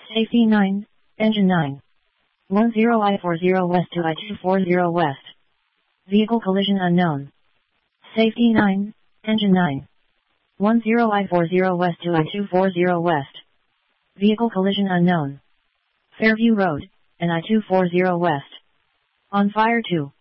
Safety 9, Engine 9. 10I40 West to I240 West. Vehicle collision unknown. Safety 9, Engine 9. 10I40 West to I240 West. Vehicle collision unknown. Fairview Road, and I240 West. On fire 2.